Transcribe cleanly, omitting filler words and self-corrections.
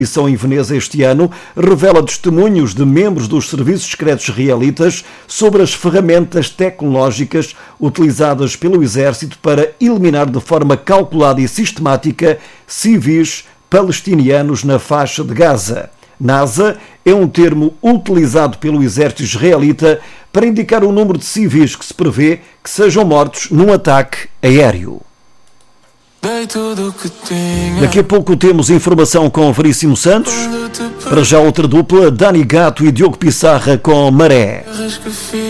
Missão em Veneza este ano revela testemunhos de membros dos serviços secretos israelitas sobre as ferramentas tecnológicas utilizadas pelo exército para eliminar de forma calculada e sistemática civis palestinianos na faixa de Gaza. NASA é um termo utilizado pelo exército israelita para indicar o número de civis que se prevê que sejam mortos num ataque aéreo. Daqui a pouco temos informação com Veríssimo Santos. Para já outra dupla, Dani Gato e Diogo Pissarra com Maré.